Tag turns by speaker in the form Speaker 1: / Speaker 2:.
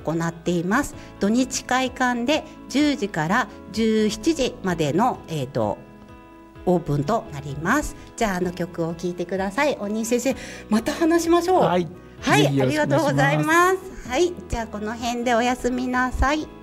Speaker 1: 行っています。土日会館で10時から17時までの、オープンとなります。じゃあ曲を聴いてください。大西先生、また話しましょう。
Speaker 2: はい、
Speaker 1: はい、ありがとうございます。はい、じゃあこの辺でおやすみなさい。